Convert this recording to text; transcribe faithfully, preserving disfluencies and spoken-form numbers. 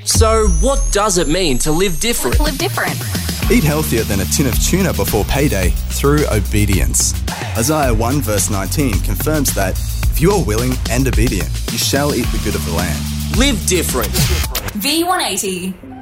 So, what does it mean to live different? Live different. Eat healthier than a tin of tuna before payday through obedience. Isaiah one verse nineteen confirms that if you are willing and obedient, you shall eat the good of the land. Live different. V one eighty.